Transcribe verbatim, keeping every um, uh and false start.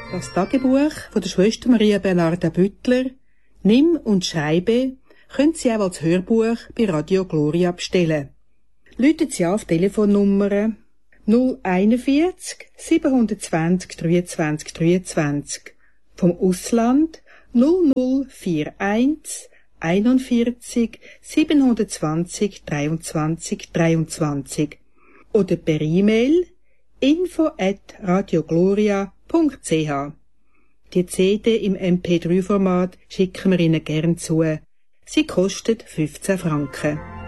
Das Tagebuch von der Schwester Maria Bernarda Büttler, Nimm und Scheibe, können Sie auch als Hörbuch bei Radio Gloria bestellen. Läuten Sie auf Telefonnummer null einundvierzig siebenhundertzwanzig dreiundzwanzig dreiundzwanzig, vom Ausland null null einundvierzig einundvierzig siebenhundertzwanzig dreiundzwanzig dreiundzwanzig oder per E-Mail info at radiogloria punkt c h. Die C D im M P drei Format schicken wir Ihnen gern zu. Sie kostet fünfzehn Franken.